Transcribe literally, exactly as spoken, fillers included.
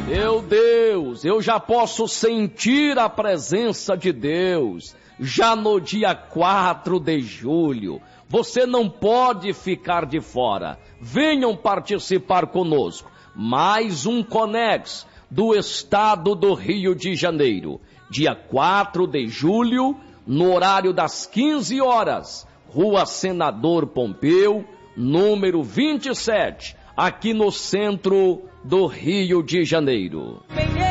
Meu Deus, eu já posso sentir a presença de Deus, já no dia quatro de julho. Você não pode ficar de fora. Venham participar conosco. Mais um Conex do estado do Rio de Janeiro. Dia quatro de julho, no horário das quinze horas. Rua Senador Pompeu, número vinte e sete, aqui no centro do Rio de Janeiro.